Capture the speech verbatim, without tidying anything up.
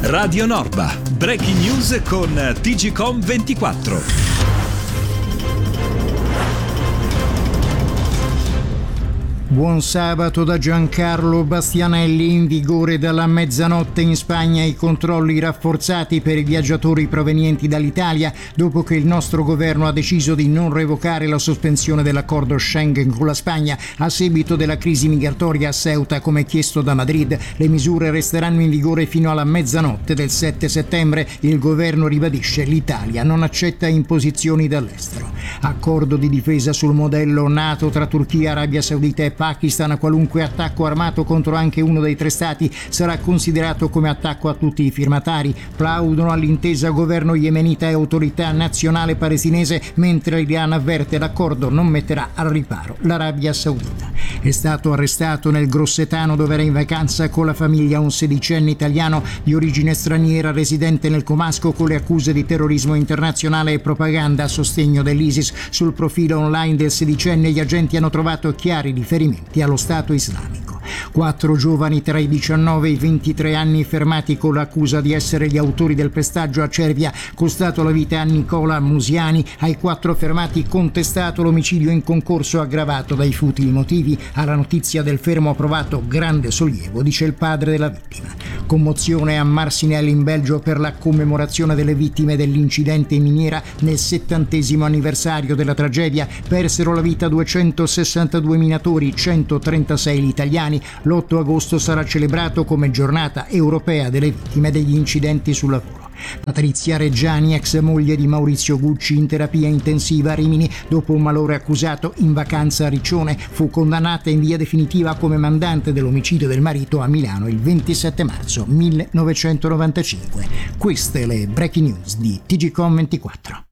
Radio Norba, breaking news con T G Com ventiquattro. Buon sabato da Giancarlo Bastianelli. In vigore dalla mezzanotte in Spagna i controlli rafforzati per i viaggiatori provenienti dall'Italia dopo che il nostro governo ha deciso di non revocare la sospensione dell'accordo Schengen con la Spagna a seguito della crisi migratoria a Ceuta come chiesto da Madrid. Le misure resteranno in vigore fino alla mezzanotte del sette settembre. Il governo ribadisce: l'Italia non accetta imposizioni dall'estero. Accordo di difesa sul modello NATO tra Turchia, Arabia Saudita e Pakistan. Qualunque attacco armato contro anche uno dei tre stati sarà considerato come attacco a tutti i firmatari. Plaudono all'intesa governo yemenita e autorità nazionale palestinese, mentre l'Iran avverte l'accordo non metterà al riparo l'Arabia Saudita. È stato arrestato nel Grossetano, dove era in vacanza con la famiglia, un sedicenne italiano di origine straniera residente nel comasco con le accuse di terrorismo internazionale e propaganda a sostegno dell'ISIS. Sul profilo online del sedicenne gli agenti hanno trovato chiari riferimenti allo Stato islamico. Quattro giovani tra i diciannove e i ventitré anni fermati con l'accusa di essere gli autori del pestaggio a Cervia costato la vita a Nicola Musiani. Ai quattro fermati contestato l'omicidio in concorso aggravato dai futili motivi. Alla notizia del fermo ha provato grande sollievo, dice il padre della vittima. Commozione a Marcinelle in Belgio per la commemorazione delle vittime dell'incidente in miniera nel settantesimo anniversario della tragedia. Persero la vita duecentosessantadue minatori, centotrentasei gli italiani. L'otto agosto sarà celebrato come giornata europea delle vittime degli incidenti sul lavoro. Patrizia Reggiani, ex moglie di Maurizio Gucci, in terapia intensiva a Rimini dopo un malore accusato in vacanza a Riccione, fu condannata in via definitiva come mandante dell'omicidio del marito a Milano il ventisette marzo millenovecentonovantacinque. Queste le breaking news di T G Com ventiquattro.